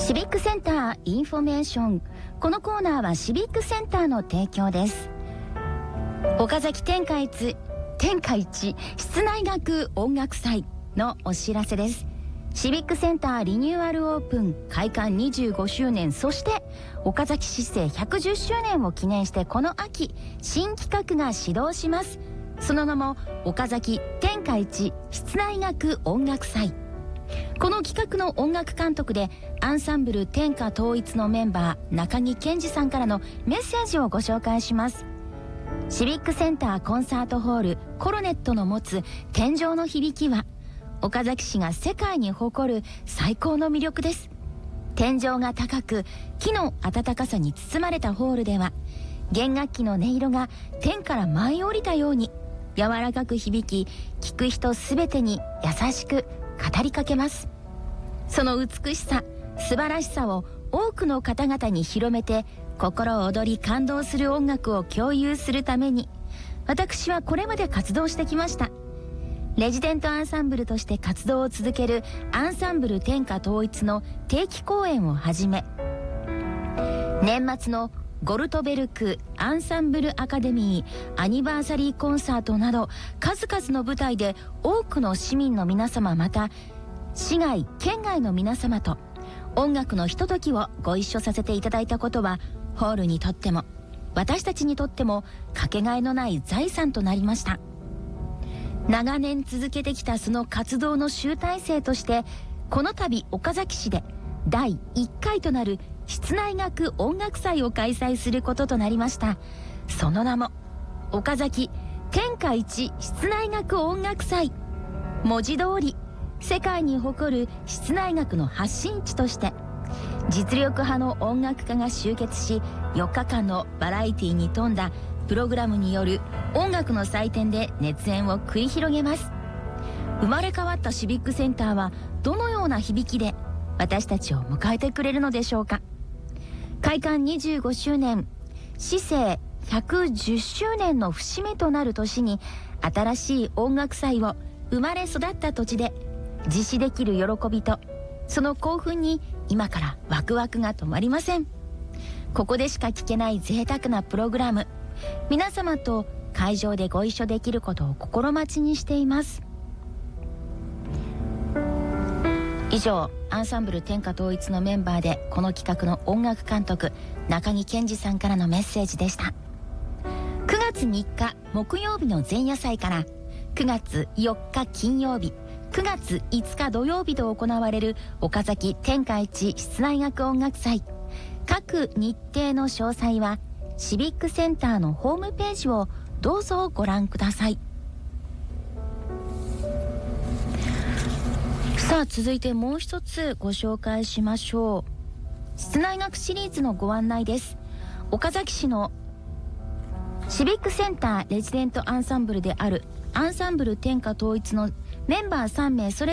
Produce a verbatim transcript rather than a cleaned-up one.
シビックセンターインフォメーション。このコーナーはシビックセンターの提供です。岡崎天下一天下一室内楽音楽祭のお知らせです。シビックセンターリニューアルオープン開館にじゅうごしゅうねん、そして岡崎市政ひゃくじゅっしゅうねんを記念してこの秋新企画が始動します。その名も岡崎天下一室内楽音楽祭。この企画の音楽監督でアンサンブル天下統一のメンバー中木健二さんからのメッセージをご紹介します。シビックセンターコンサートホールコロネットの持つ天井の響きは岡崎市が世界に誇る最高の魅力です。天井が高く木の温かさに包まれたホールでは弦楽器の音色が天から舞い降りたように柔らかく響き、聴く人すべてに優しく語りかけます。その美しさ、素晴らしさを多くの方々に広めて心躍り感動する音楽を共有するために私はこれまで活動してきました。レジデントアンサンブルとして活動を続けるアンサンブル天下統一の定期公演をはじめ、年末のゴルトベルクアンサンブルアカデミーアニバーサリーコンサートなど数々の舞台で多くの市民の皆様、また市外県外の皆様と音楽のひとときをご一緒させていただいたことはホールにとっても私たちにとってもかけがえのない財産となりました。長年続けてきたその活動の集大成としてこの度岡崎市でだいいっかいとなる室内楽音楽祭を開催することとなりました。その名も岡崎天下一室内楽音楽祭。文字通り世界に誇る室内楽の発信地として実力派の音楽家が集結し、よっかかんのバラエティに富んだプログラムによる音楽の祭典で熱演を繰り広げます。生まれ変わったシビックセンターはどのような響きで私たちを迎えてくれるのでしょうか。開館にじゅうごしゅうねん、市政ひゃくじゅっしゅうねんの節目となる年に新しい音楽祭を生まれ育った土地で実施できる喜びとその興奮に今からワクワクが止まりません。ここでしか聞けない贅沢なプログラム、皆様と会場でご一緒できることを心待ちにしています。以上、アンサンブル天下統一のメンバーでこの企画の音楽監督中木健二さんからのメッセージでした。くがつみっか木曜日の前夜祭からくがつよっか金曜日、くがついつか土曜日と行われる岡崎天下一室内楽音楽祭。各日程の詳細はシビックセンターのホームページをどうぞご覧ください。さあ、続いてもう一つご紹介しましょう。室内楽シリーズのご案内です。岡崎市のシビックセンターレジデントアンサンブルであるアンサンブル天下統一のメンバーさんめいそれ